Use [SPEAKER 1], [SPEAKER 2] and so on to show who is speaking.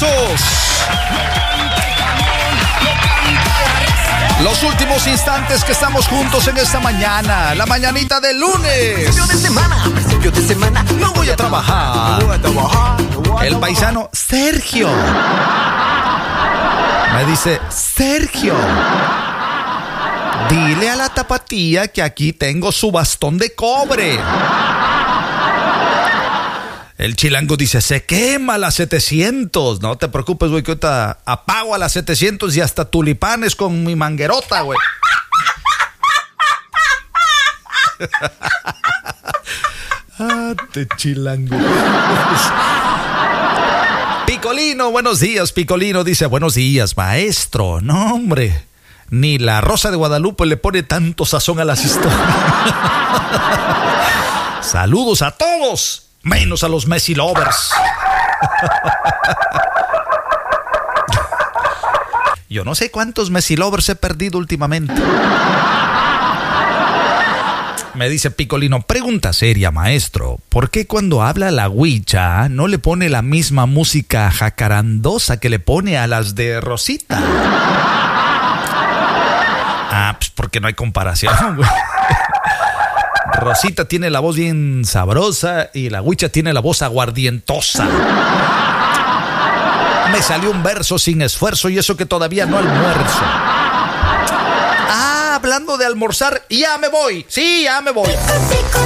[SPEAKER 1] aplausos. Los últimos instantes que estamos juntos en esta mañana, la mañanita del lunes.
[SPEAKER 2] Principio de semana,
[SPEAKER 1] No voy a trabajar. El paisano Sergio me dice: Sergio, dile a la tapatía que aquí tengo su bastón de cobre. El chilango dice: se quema a las 700. No te preocupes, güey, que ahorita apago a las 700 y hasta tulipanes con mi manguerota, güey. Te chilango. Picolino, buenos días, Picolino. Dice: buenos días, maestro. No, hombre, ni la Rosa de Guadalupe le pone tanto sazón a las historias. Saludos a todos, menos a los Messi lovers. Yo no sé cuántos Messi lovers he perdido últimamente. Me dice Picolino: pregunta seria, maestro. ¿Por qué cuando habla la huicha no le pone la misma música jacarandosa que le pone a las de Rosita? Pues porque no hay comparación, güey. Rosita tiene la voz bien sabrosa y la huicha tiene la voz aguardientosa. Me salió un verso sin esfuerzo y eso que todavía no almuerzo. Hablando de almorzar, ya me voy. Sí, ya me voy.